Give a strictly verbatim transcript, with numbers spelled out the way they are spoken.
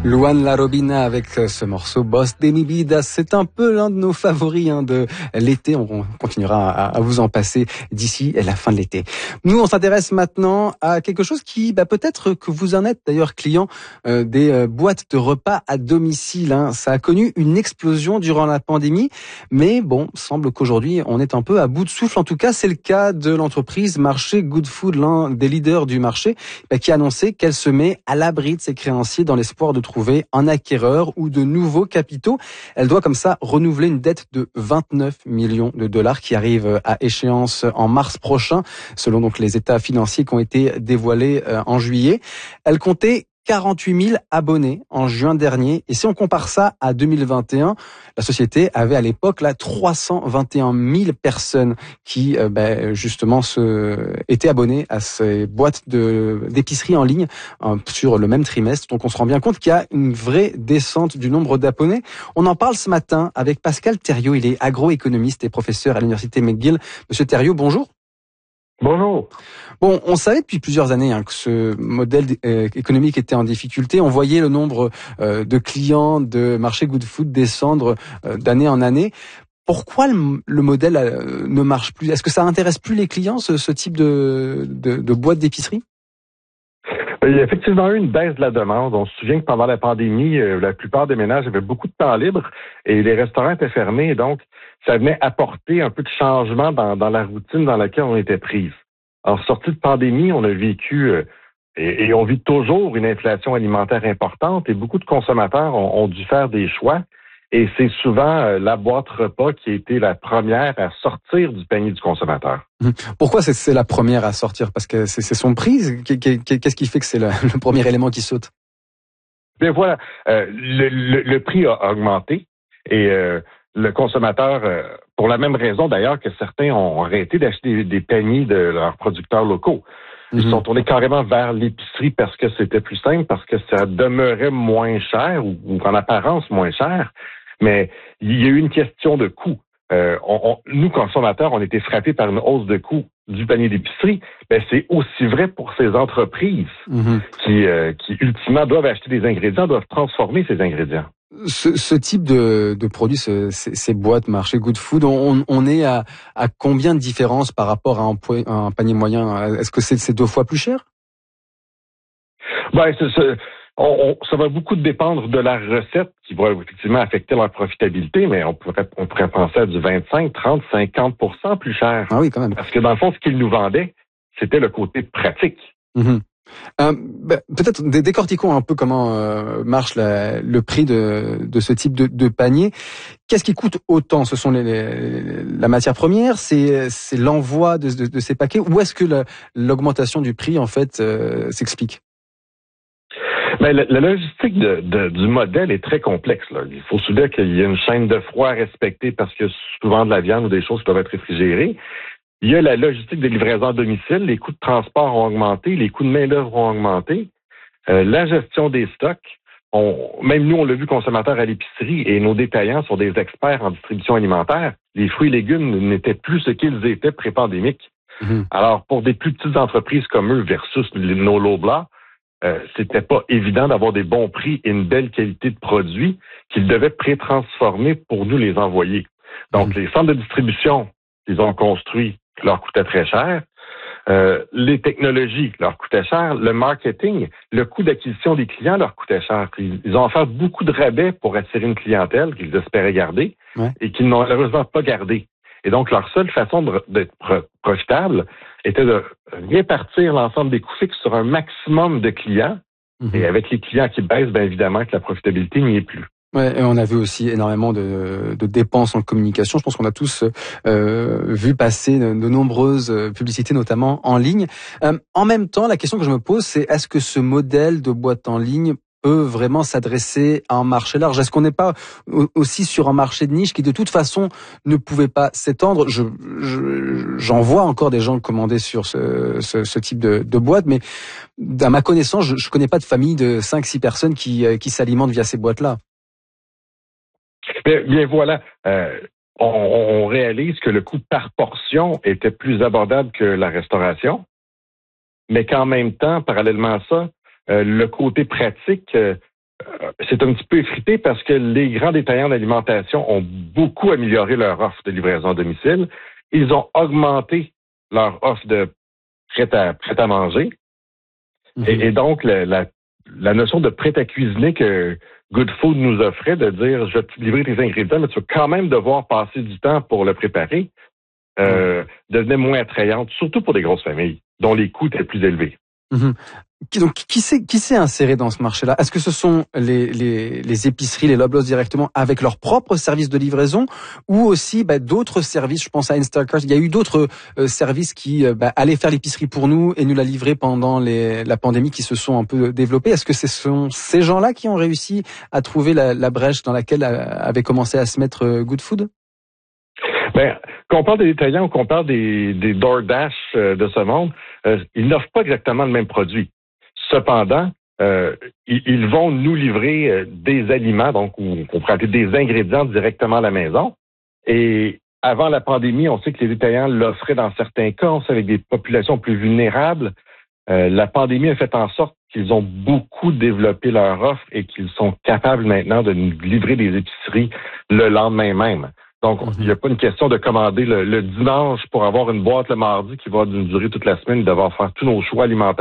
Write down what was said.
Luan La Robina avec ce morceau Boss de mi vida. C'est un peu l'un de nos favoris hein, de l'été. On continuera à, à vous en passer d'ici la fin de l'été. Nous, on s'intéresse maintenant à quelque chose qui, bah, peut-être que vous en êtes d'ailleurs client euh, des euh, boîtes de repas à domicile. Hein. Ça a connu une explosion durant la pandémie, mais bon, semble qu'aujourd'hui, on est un peu à bout de souffle. En tout cas, c'est le cas de l'entreprise Marché Good Food, l'un des leaders du marché, bah, qui a annoncé qu'elle se met à l'abri de ses créanciers dans l'espoir de trouver un acquéreur ou de nouveaux capitaux. Elle doit comme ça renouveler une dette de vingt-neuf millions de dollars qui arrive à échéance en mars prochain, selon donc les états financiers qui ont été dévoilés en juillet. Elle comptait quarante-huit mille abonnés en juin dernier. Et si on compare ça à deux mille vingt et un, la société avait à l'époque là trois cent vingt et un mille personnes qui euh, ben, justement se, étaient abonnées à ces boîtes de, d'épicerie en ligne euh, sur le même trimestre. Donc on se rend bien compte qu'il y a une vraie descente du nombre d'abonnés. On en parle ce matin avec Pascal Thériault. Il est agroéconomiste et professeur à l'université McGill. Monsieur Thériault, bonjour. Bonjour. Bon, on savait depuis plusieurs années hein, que ce modèle euh, économique était en difficulté. On voyait le nombre euh, de clients de Marché Good Food descendre euh, d'année en année. Pourquoi le, le modèle euh, ne marche plus? Est-ce que ça intéresse plus les clients, ce, ce type de, de, de boîte d'épicerie? Il y a effectivement eu une baisse de la demande. On se souvient que pendant la pandémie, euh, la plupart des ménages avaient beaucoup de temps libre et les restaurants étaient fermés. Donc, ça venait apporter un peu de changement dans, dans la routine dans laquelle on était prise. En sortie de pandémie, on a vécu euh, et, et on vit toujours une inflation alimentaire importante et beaucoup de consommateurs ont, ont dû faire des choix. Et c'est souvent euh, la boîte repas qui a été la première à sortir du panier du consommateur. Pourquoi c'est, c'est la première à sortir? Parce que c'est, c'est son prix? Qu'est-ce qui fait que c'est le, le premier élément qui saute? Bien voilà, euh, le, le, le prix a augmenté et euh, le consommateur, euh, pour la même raison d'ailleurs que certains ont arrêté d'acheter des, des paniers de leurs producteurs locaux. Ils mm-hmm. sont tournés carrément vers l'épicerie parce que c'était plus simple, parce que ça demeurait moins cher ou, ou en apparence moins cher. Mais il y a eu une question de coût. Euh, on, on, nous, consommateurs, on a été frappés par une hausse de coût du panier d'épicerie. Ben, c'est aussi vrai pour ces entreprises mm-hmm. qui, euh, qui, ultimement, doivent acheter des ingrédients, doivent transformer ces ingrédients. Ce, ce type de, de produits, ce, ces, ces boîtes Marché Good Food, on, on est à, à combien de différence par rapport à un, à un panier moyen? Est-ce que c'est, c'est deux fois plus cher? Ben, c'est, c'est, on, on, ça va beaucoup dépendre de la recette qui va effectivement affecter leur profitabilité, mais on pourrait, on pourrait penser à du vingt-cinq, trente, cinquante pour cent plus cher. Ah oui, quand même. Parce que dans le fond, ce qu'ils nous vendaient, c'était le côté pratique. Mm-hmm. Euh, bah, peut-être décortiquons un peu comment euh, marche la, le prix de, de ce type de, de panier. Qu'est-ce qui coûte autant? Ce sont les, les, la matière première, c'est, c'est l'envoi de, de, de ces paquets, ou est-ce que la, l'augmentation du prix en fait euh, s'explique? Ben, la, la logistique de, de, du modèle est très complexe. Là. Il faut souligner qu'il y a une chaîne de froid à respecter parce que souvent de la viande ou des choses qui doivent être réfrigérées. Il y a la logistique de livraison à domicile, les coûts de transport ont augmenté, les coûts de main-d'œuvre ont augmenté, euh, la gestion des stocks. On, même nous, on l'a vu consommateurs à l'épicerie et nos détaillants sont des experts en distribution alimentaire. Les fruits et légumes n'étaient plus ce qu'ils étaient pré-pandémiques. Mmh. Alors, pour des plus petites entreprises comme eux versus nos Loblaws, euh, c'était pas évident d'avoir des bons prix et une belle qualité de produits qu'ils devaient pré-transformer pour nous les envoyer. Donc, mmh. les centres de distribution qu'ils ont construits leur coûtait très cher. Euh, les technologies leur coûtaient cher. Le marketing, le coût d'acquisition des clients leur coûtait cher. Ils, ils ont fait beaucoup de rabais pour attirer une clientèle qu'ils espéraient garder ouais. et qu'ils n'ont malheureusement pas gardé. Et donc, leur seule façon de, d'être pro- profitable était de répartir l'ensemble des coûts fixes sur un maximum de clients. Mm-hmm. Et avec les clients qui baissent, bien évidemment que la profitabilité n'y est plus. Ouais, et on a vu aussi énormément de, de dépenses en communication. Je pense qu'on a tous euh, vu passer de, de nombreuses publicités, notamment en ligne. Euh, en même temps, la question que je me pose, c'est est-ce que ce modèle de boîte en ligne peut vraiment s'adresser à un marché large? Est-ce qu'on n'est pas aussi sur un marché de niche qui, de toute façon, ne pouvait pas s'étendre? Je, je, j'en vois encore des gens commander sur ce, ce, ce type de, de boîte, mais à ma connaissance, je ne connais pas de famille de cinq six personnes qui, qui s'alimentent via ces boîtes-là. Bien, bien voilà, euh, on, on réalise que le coût par portion était plus abordable que la restauration, mais qu'en même temps, parallèlement à ça, euh, le côté pratique, euh, c'est un petit peu effrité parce que les grands détaillants d'alimentation ont beaucoup amélioré leur offre de livraison à domicile. Ils ont augmenté leur offre de prêt à, prêt à manger. Mm-hmm. Et, et donc, la, la, la notion de prêt à cuisiner que Good Food nous offrait, de dire, je vais te livrer tes ingrédients, mais tu vas quand même devoir passer du temps pour le préparer, euh, mm-hmm. devenait moins attrayante, surtout pour des grosses familles, dont les coûts étaient plus élevés. Mm-hmm. Donc, qui s'est, qui s'est inséré dans ce marché-là? Est-ce que ce sont les, les, les épiceries, les Loblaws directement avec leur propre service de livraison, ou aussi bah, d'autres services? Je pense à Instacart. Il y a eu d'autres euh, services qui euh, bah, allaient faire l'épicerie pour nous et nous la livrer pendant les, la pandémie, qui se sont un peu développés. Est-ce que ce sont ces gens-là qui ont réussi à trouver la, la brèche dans laquelle avait commencé à se mettre euh, Good Food? Ben, qu'on parle des détaillants ou qu'on parle des, des DoorDash euh, de ce monde, euh, ils n'offrent pas exactement le même produit. Cependant, euh, ils, ils vont nous livrer euh, des aliments, donc on pourrait appeler des ingrédients directement à la maison. Et avant la pandémie, on sait que les détaillants l'offraient dans certains cas, on sait avec des populations plus vulnérables. Euh, la pandémie a fait en sorte qu'ils ont beaucoup développé leur offre et qu'ils sont capables maintenant de nous livrer des épiceries le lendemain même. Donc, il n'y a pas une question de commander le, le dimanche pour avoir une boîte le mardi qui va nous durer toute la semaine et devoir faire tous nos choix alimentaires